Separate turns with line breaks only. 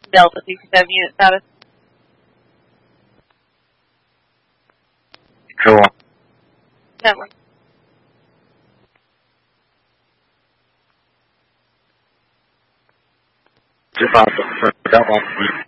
Delta 67 unit status.
Control.
Network.
Just off the front,